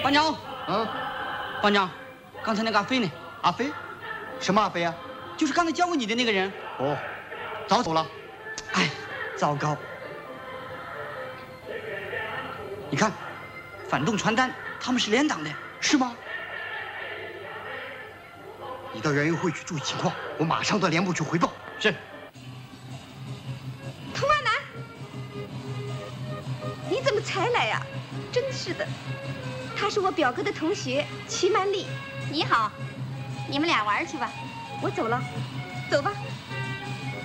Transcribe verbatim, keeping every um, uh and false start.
班长， 嗯， 班长，刚才那个阿飞呢？ 阿飞？什么阿飞啊？ 就是刚才教过你的那个人。 哦，早走了。 哎，糟糕！你看，反动传单，他们是联党的， 是吗？你到园游会去注意情况，我马上到联部去汇报。 是。 童阿南，你怎么才来呀？真是的，他是我表哥的同学齐曼丽。 你好，你们俩玩去吧， 我走了，走吧。